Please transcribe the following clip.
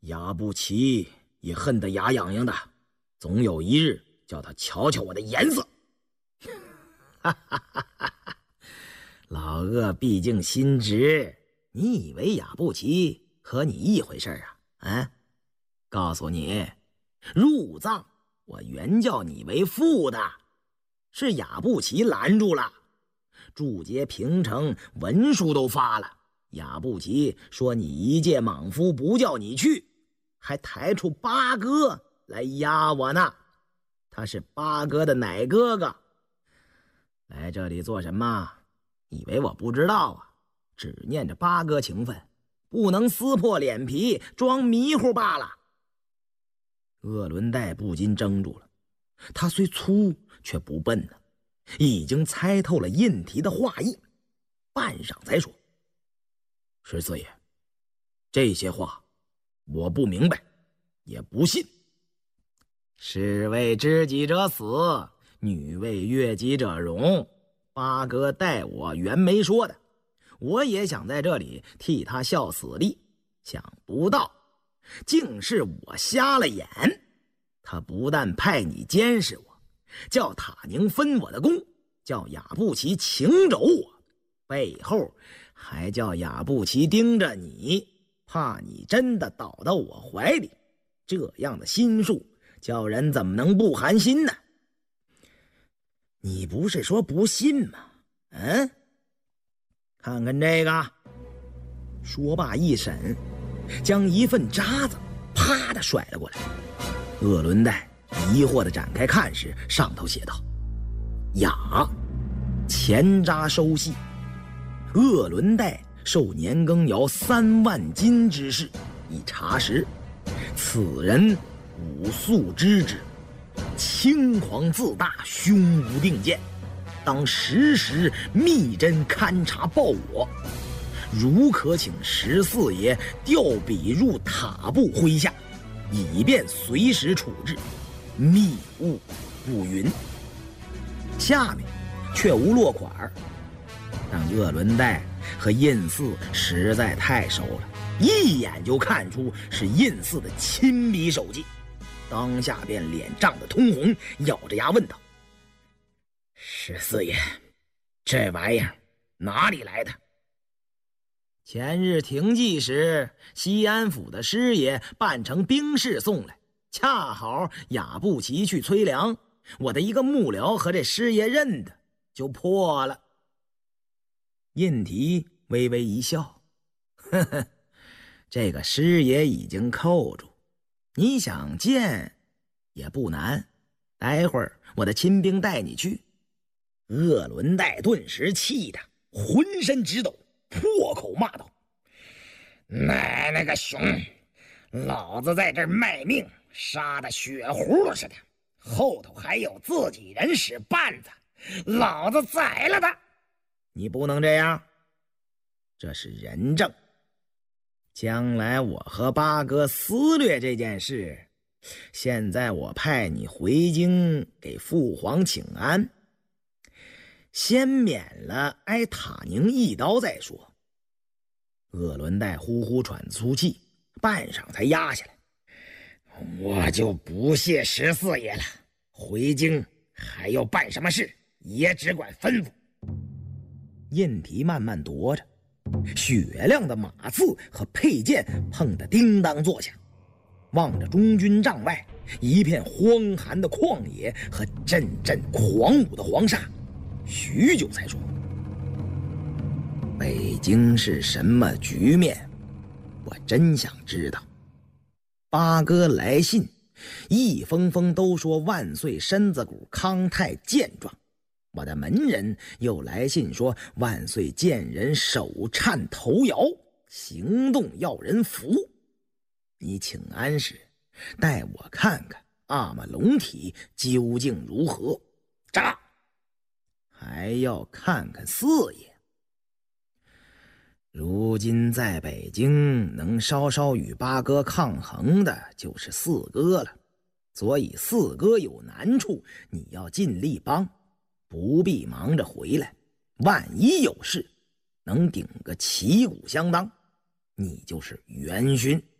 亚布齐也恨得牙痒痒的，总有一日叫他瞧瞧我的颜色。哈哈哈哈哈！老鄂毕竟心直，你以为亚布齐和你一回事啊？告诉你，入藏我原叫你为父的，是亚布齐拦住了。驻节平城文书都发了，亚布齐说你一介莽夫，不叫你去，还抬出八哥来压我呢。他是八哥的奶哥哥。来这里做什么？以为我不知道啊？只念着八哥情分，不能撕破脸皮装迷糊罢了。鄂伦岱不禁怔住了，他虽粗却不笨呢，已经猜透了印提的话意，半晌才说：十四爷，这些话我不明白，也不信。士为知己者死，女为悦己者容。八哥待我原没说的，我也想在这里替他效死力，想不到竟是我瞎了眼。他不但派你监视我，叫塔宁分我的功，叫亚布齐请走我，背后还叫亚布齐盯着你，怕你真的倒到我怀里。这样的心术叫人怎么能不寒心呢？你不是说不信吗？看看这个。说罢一审，将一份札子啪的甩了过来。鄂伦岱疑惑的展开看时，上头写道：雅，钱札收系，鄂伦岱受年羹尧3万金之事，以查实，此人武素知之，轻狂自大，胸无定见，当时时密侦勘察报我。如可请十四爷调笔入塔部麾下，以便随时处置，密务不云。下面却无落款，但鄂伦岱和印寺实在太熟了，一眼就看出是印寺的亲笔手迹，当下便脸涨得通红，咬着牙问道：十四爷，这玩意儿哪里来的？前日停骑时，西安府的师爷扮成兵士送来，恰好亚布齐去催粮，我的一个幕僚和这师爷认得，就破了。印提微微一笑，呵呵，这个师爷已经扣住，你想见也不难，待会儿我的亲兵带你去。鄂伦岱顿时气得浑身直抖，破口骂道：奶奶个熊，老子在这儿卖命，杀得血葫芦似的，后头还有自己人使绊子，老子宰了他！你不能这样，这是人证。将来我和八哥撕裂这件事，现在我派你回京给父皇请安，先免了挨塔宁一刀再说。鄂伦岱呼呼喘粗气，半晌才压下来。我就不谢十四爷了，回京还要办什么事，爷只管吩咐。印提慢慢踱着，雪亮的马刺和佩剑碰得叮当作响，望着中军帐外一片荒寒的旷野和阵阵狂舞的黄沙，许久才说：北京是什么局面？我真想知道。八哥来信，一封封都说万岁身子骨康泰健壮。我的门人又来信说万岁见人手颤头摇，行动要人扶。你请安时，带我看看阿玛龙体究竟如何。扎！还要看看四爷。如今在北京能稍稍与八哥抗衡的就是四哥了，所以四哥有难处，你要尽力帮，不必忙着回来。万一有事，能顶个旗鼓相当，你就是元勋。